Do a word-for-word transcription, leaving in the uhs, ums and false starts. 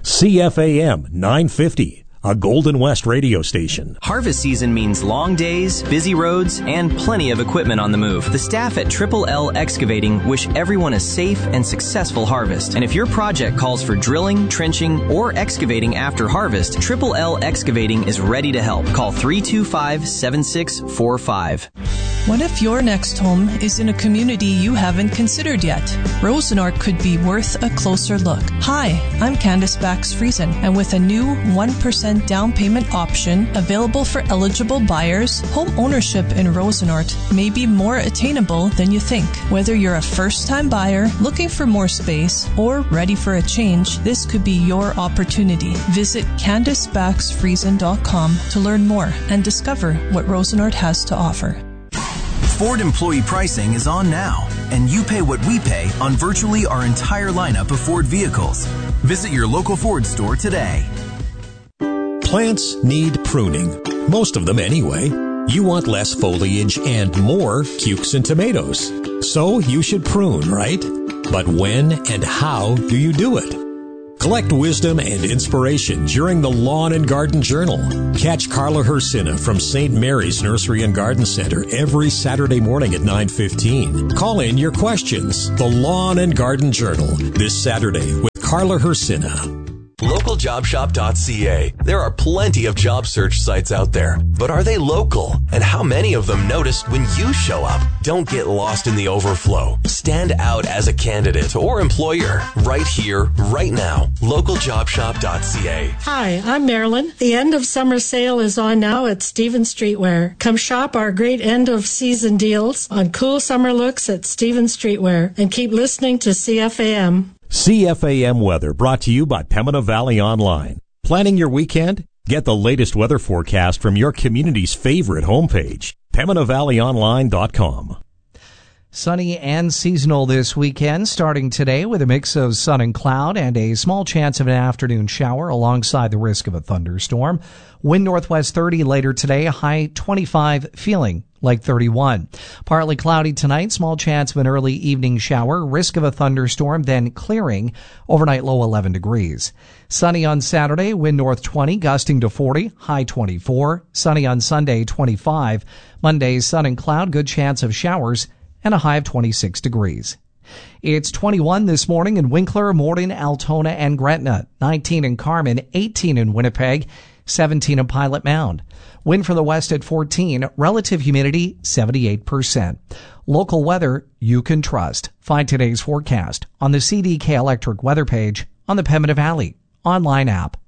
C F A M nine fifty. A Golden West radio station. Harvest season means long days, busy roads, and plenty of equipment on the move. The staff at Triple L Excavating wish everyone a safe and successful harvest. And if your project calls for drilling, trenching, or excavating after harvest, Triple L Excavating is ready to help. Call three two five, seven six four five. What if your next home is in a community you haven't considered yet? Rosenort could be worth a closer look. Hi, I'm Candace Bax-Friesen, and with a new one percent down payment option available for eligible buyers, home ownership in Rosenort may be more attainable than you think. Whether you're a first-time buyer, looking for more space, or ready for a change, this could be your opportunity. Visit Candace Bax Friesen dot com to learn more and discover what Rosenort has to offer. Ford employee pricing is on now, and you pay what we pay on virtually our entire lineup of Ford vehicles. Visit your local Ford store today. Plants need pruning. Most of them anyway. You want less foliage and more cukes and tomatoes. So you should prune, right? But when and how do you do it? Collect wisdom and inspiration during the Lawn and Garden Journal. Catch Carla Hersina from Saint Mary's Nursery and Garden Center every Saturday morning at nine fifteen. Call in your questions. The Lawn and Garden Journal this Saturday with Carla Hersina. local job shop dot c a. There are plenty of job search sites out there, but are they local? And how many of them notice when you show up? Don't get lost in the overflow. Stand out as a candidate or employer right here, right now. local job shop dot c a. Hi, I'm Marilyn. The end of summer sale is on now at Stevens Streetwear. Come shop our great end of season deals on cool summer looks at Stevens Streetwear and keep listening to C F A M. C F A M weather brought to you by Pembina Valley Online. Planning your weekend? Get the latest weather forecast from your community's favorite homepage, Pembina Valley Online dot com. Sunny and seasonal this weekend, starting today with a mix of sun and cloud and a small chance of an afternoon shower alongside the risk of a thunderstorm. Wind northwest thirty later today, high twenty-five, feeling like thirty-one. Partly cloudy tonight, small chance of an early evening shower, risk of a thunderstorm, then clearing, overnight low eleven degrees. Sunny on Saturday, wind north twenty, gusting to forty, high twenty-four. Sunny on Sunday, twenty-five. Monday, sun and cloud, good chance of showers, and a high of twenty-six degrees. It's twenty-one this morning in Winkler, Morden, Altona, and Gretna. nineteen in Carmen, eighteen in Winnipeg, seventeen in Pilot Mound. Wind from the west at fourteen, relative humidity seventy-eight percent. Local weather you can trust. Find today's forecast on the C D K Electric weather page on the Pembina Valley online app.